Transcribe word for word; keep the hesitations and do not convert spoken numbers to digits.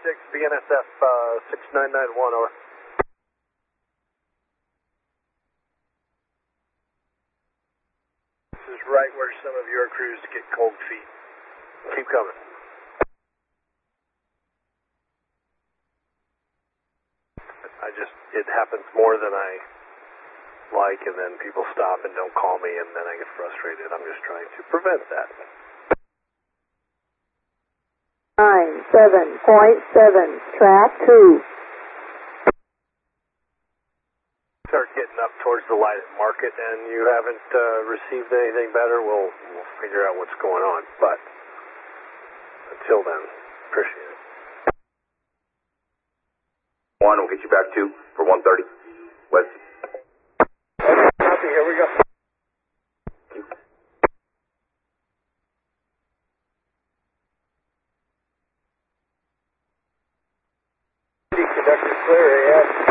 six, B N S F uh, six nine nine one, over. This is right where some of your crews get cold feet. Keep coming. I just, it happens more than I like, and then people stop and don't call me, and then I get frustrated. I'm just trying to prevent that. Nine seven point seven, track two. Start getting up towards the light at Market, and you haven't uh, received anything better, we'll, we'll figure out what's going on. But until then, appreciate it. One, we'll get you back two for one thirty. West. Copy, here we go. Conductor clear, A F.